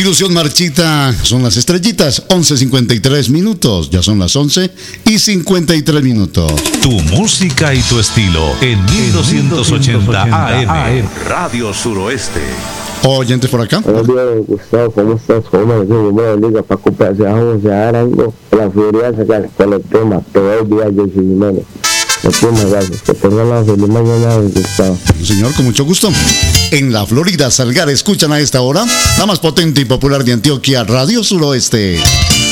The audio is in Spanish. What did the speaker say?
Ilusión marchita, son las estrellitas, 11:53 minutos, ya son las 11:53. Tu música y tu estilo en 1280 AM. Radio Suroeste. Oyentes por acá. Buenos días, Gustavo, ¿cómo estás? ¿Cómo me digo? Buena liga para comprarse a José Arango, la furiosa con el tema, todo el día de Jiménez. Muchísimas gracias. Que tengan la feliz mañana, Gustavo. Señor, con mucho gusto. En la Florida, Salgar, escuchan a esta hora la más potente y popular de Antioquia, Radio Suroeste.